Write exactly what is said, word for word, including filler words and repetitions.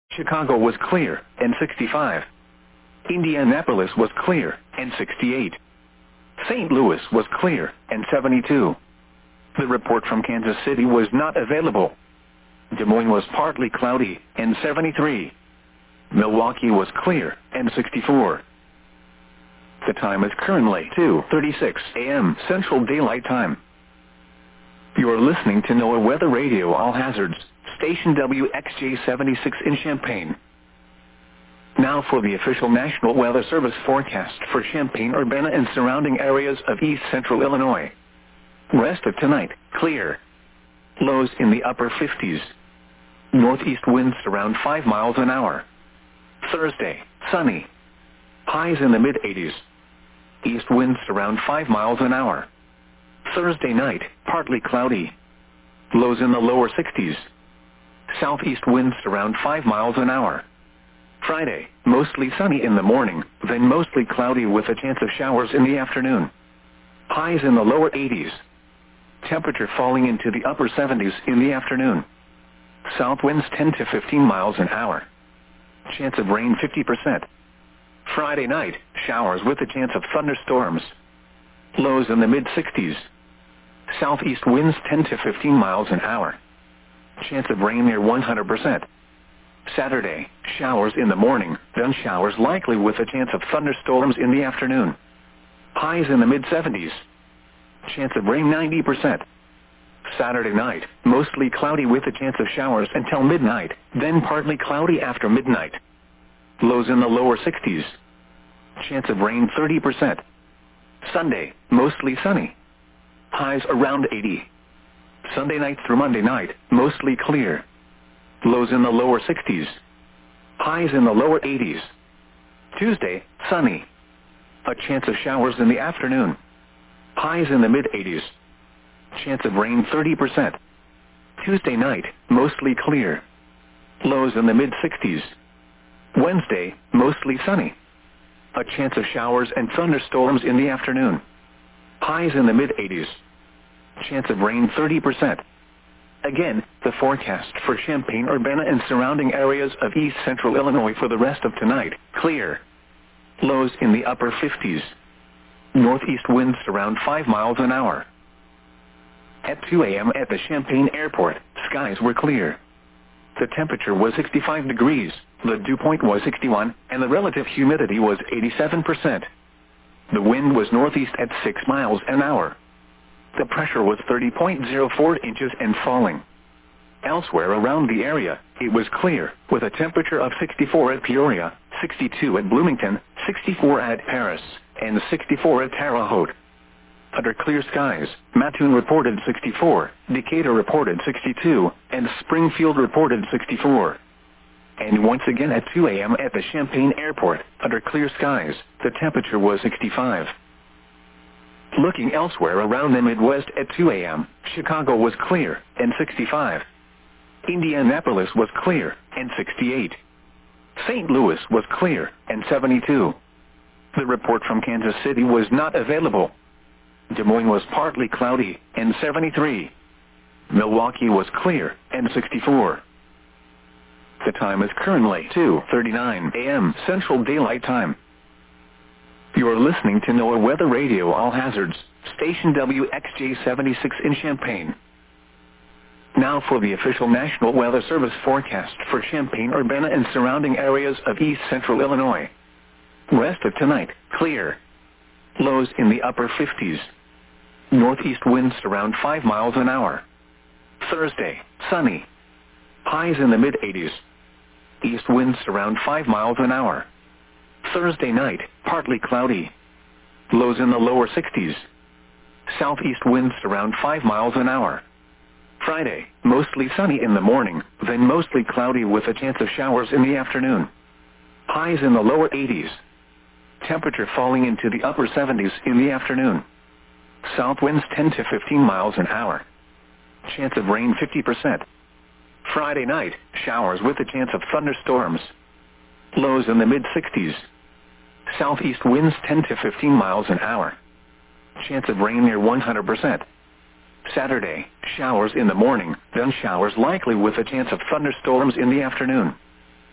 Chicago was clear, and sixty-five. Indianapolis was clear, and sixty-eight. Saint Louis was clear, and seventy-two. The report from Kansas City was not available. Des Moines was partly cloudy, and seventy-three. Milwaukee was clear, and sixty-four. The time is currently two thirty-six a m Central Daylight Time. You are listening to NOAA Weather Radio All Hazards, station W X J seventy-six in Champaign. Now for the official National Weather Service forecast for Champaign-Urbana and surrounding areas of east central Illinois. Rest of tonight, clear. Lows in the upper fifties. Northeast winds around five miles an hour. Thursday, sunny. Highs in the mid-eighties. East winds around five miles an hour. Thursday night, partly cloudy. Lows in the lower sixties. Southeast winds around five miles an hour. Friday, mostly sunny in the morning, then mostly cloudy with a chance of showers in the afternoon. Highs in the lower eighties. Temperature falling into the upper seventies in the afternoon. South winds ten to fifteen miles an hour. Chance of rain fifty percent. Friday night, showers with a chance of thunderstorms. Lows in the mid-sixties. Southeast winds ten to fifteen miles an hour. Chance of rain near one hundred percent. Saturday, showers in the morning, then showers likely with a chance of thunderstorms in the afternoon. Highs in the mid-seventies. Chance of rain ninety percent. Saturday night, mostly cloudy with a chance of showers until midnight, then partly cloudy after midnight. Lows in the lower sixties. Chance of rain thirty percent. Sunday, mostly sunny. Highs around eighty. Sunday night through Monday night, mostly clear. Lows in the lower sixties. Highs in the lower eighties. Tuesday, sunny. A chance of showers in the afternoon. Highs in the mid-eighties. Chance of rain thirty percent. Tuesday night, mostly clear. Lows in the mid-sixties. Wednesday, mostly sunny. A chance of showers and thunderstorms in the afternoon. Highs in the mid-eighties. Chance of rain thirty percent. Again, the forecast for Champaign-Urbana and surrounding areas of east central Illinois for the rest of tonight, clear. Lows in the upper fifties. Northeast winds around five miles an hour. At two a m at the Champaign Airport, skies were clear. The temperature was sixty-five degrees, the dew point was sixty-one, and the relative humidity was eighty-seven percent. The wind was northeast at six miles an hour. The pressure was thirty point zero four inches and falling. Elsewhere around the area, it was clear, with a temperature of sixty-four at Peoria, sixty-two at Bloomington, sixty-four at Paris, and sixty-four at Terre Haute. Under clear skies, Mattoon reported sixty-four, Decatur reported sixty-two, and Springfield reported sixty-four. And once again at two a m at the Champaign Airport, under clear skies, the temperature was sixty-five. Looking elsewhere around the Midwest at two a m, Chicago was clear, and sixty-five. Indianapolis was clear, and sixty-eight. Saint Louis was clear, and seventy-two. The report from Kansas City was not available. Des Moines was partly cloudy, and seventy-three. Milwaukee was clear, and sixty-four. The time is currently two thirty-nine a m Central Daylight Time. You are listening to NOAA Weather Radio All Hazards, station W X J seventy-six in Champaign. Now for the official National Weather Service forecast for Champaign-Urbana and surrounding areas of east central Illinois. Rest of tonight, clear. Lows in the upper fifties. Northeast winds around five miles an hour. Thursday, sunny. Highs in the mid-eighties. East winds around five miles an hour. Thursday night, partly cloudy. Lows in the lower sixties. Southeast winds around five miles an hour. Friday, mostly sunny in the morning, then mostly cloudy with a chance of showers in the afternoon. Highs in the lower eighties. Temperature falling into the upper seventies in the afternoon. South winds ten to fifteen miles an hour. Chance of rain fifty percent. Friday night, showers with a chance of thunderstorms. Lows in the mid-sixties. Southeast winds ten to fifteen miles an hour. Chance of rain near one hundred percent. Saturday, showers in the morning, then showers likely with a chance of thunderstorms in the afternoon.